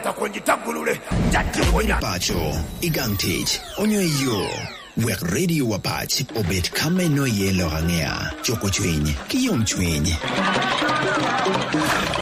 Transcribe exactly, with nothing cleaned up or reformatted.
Pacho, igangtich, onyo yo. Wek radio wapach, obet kame no yelo hangea, choko chwiny, kiyom chwiny.